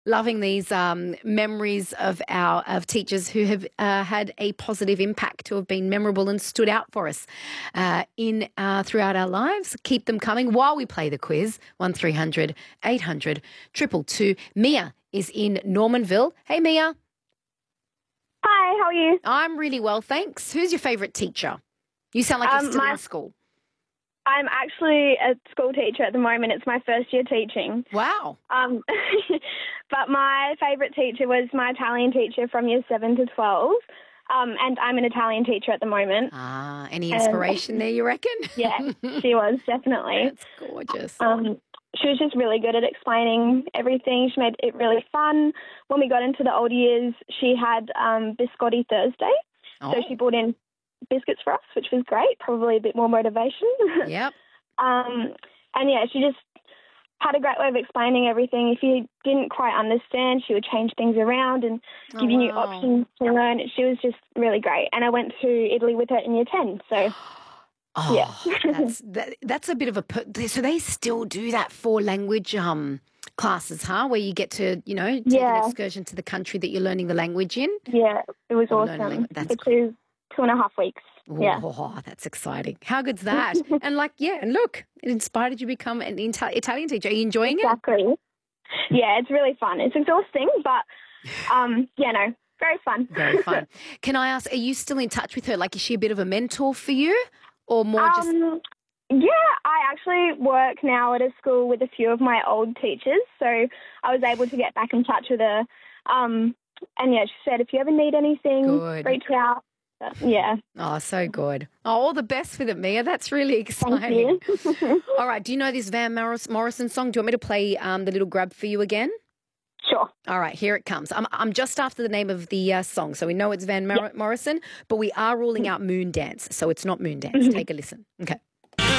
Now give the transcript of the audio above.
Loving these memories of teachers who have had a positive impact, who have been memorable and stood out for us in throughout our lives. Keep them coming while we play the quiz. 1300 800 222. Mia is in Normanville. Hey, Mia. Hi, how are you? I'm really well, thanks. Who's your favourite teacher? You sound like you're still in school. I'm actually a school teacher at the moment. It's my first year teaching. Wow. But my favourite teacher was my Italian teacher from year 7 to 12. And I'm an Italian teacher at the moment. Any inspiration there, you reckon? Yeah, she was, definitely. That's gorgeous. She was just really good at explaining everything. She made it really fun. When we got into the older years, she had Biscotti Thursday. Oh. So she brought in biscuits for us, which was great, probably a bit more motivation. Yep. And yeah, she just had a great way of explaining everything. If you didn't quite understand, she would change things around and give you new options to learn. She was just really great. And I went to Italy with her in year 10, so... Oh, yeah. that's a bit of a... So they still do that for language classes, huh? Where you get to, take an excursion to the country that you're learning the language in? Yeah, it was awesome. That's for 2.5 weeks. Oh, that's exciting. How good's that? And and look, it inspired you to become an Italian teacher. Are you enjoying it? Exactly. Yeah, it's really fun. It's exhausting, but, very fun. Very fun. Can I ask, are you still in touch with her? Like, is she a bit of a mentor for you or more just... Yeah, I actually work now at a school with a few of my old teachers, so I was able to get back in touch with her. And, she said, if you ever need anything, reach out. Yeah. Oh, so good. Oh, all the best with it, Mia. That's really exciting. Thank you. All right. Do you know this Van Morrison song? Do you want me to play the little grab for you again? Sure. All right, here it comes. I'm just after the name of the song, so we know it's Van Morrison, but we are ruling out Moon Dance, so it's not Moon Dance. Take a listen. Okay.